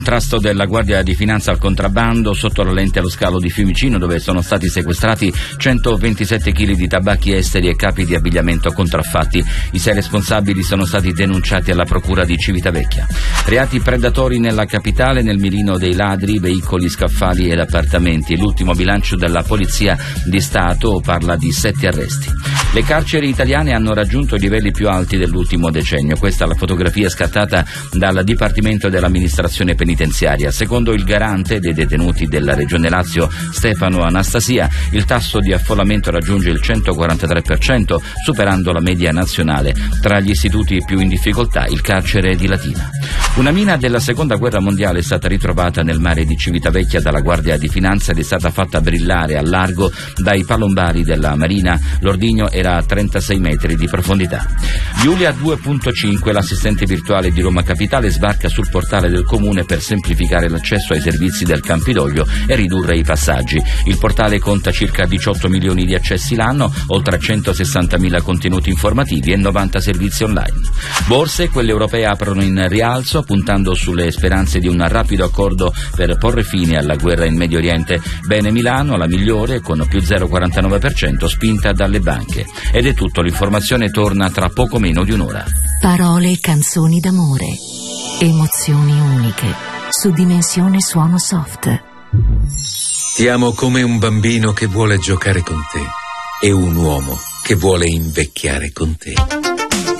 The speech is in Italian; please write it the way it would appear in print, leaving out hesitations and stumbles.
Contrasto della Guardia di Finanza al contrabbando, sotto la lente allo scalo di Fiumicino, dove sono stati sequestrati 127 kg di tabacchi esteri e capi di abbigliamento contraffatti. I 6 responsabili sono stati denunciati alla procura di Civitavecchia. Reati predatori nella capitale, nel mirino dei ladri, veicoli, scaffali ed appartamenti. L'ultimo bilancio della Polizia di Stato parla di 7 arresti. Le carceri italiane hanno raggiunto i livelli più alti dell'ultimo decennio. Questa è la fotografia scattata dal Dipartimento dell'Amministrazione Penitenziaria. Secondo il garante dei detenuti della Regione Lazio, Stefano Anastasia, il tasso di affollamento raggiunge il 143%, superando la media nazionale. Tra gli istituti più in difficoltà il carcere di Latina. Una mina della Seconda Guerra Mondiale è stata ritrovata nel mare di Civitavecchia dalla Guardia di Finanza ed è stata fatta brillare al largo dai palombari della Marina. L'ordigno era a 36 metri di profondità. Giulia 2.5, l'assistente virtuale di Roma Capitale, sbarca sul portale del comune per semplificare l'accesso ai servizi del Campidoglio e ridurre i passaggi. Il portale conta circa 18 milioni di accessi l'anno, oltre a 160.000 contenuti informativi e 90 servizi online. Borse, quelle europee, aprono in rialzo, puntando sulle speranze di un rapido accordo per porre fine alla guerra in Medio Oriente. Bene Milano, la migliore, con più 0,49%, spinta dalle banche. Ed è tutto, l'informazione torna tra poco meno di un'ora. Parole e canzoni d'amore, emozioni uniche, su Dimensione Suono Soft. Ti amo come un bambino che vuole giocare con te e un uomo che vuole invecchiare con te.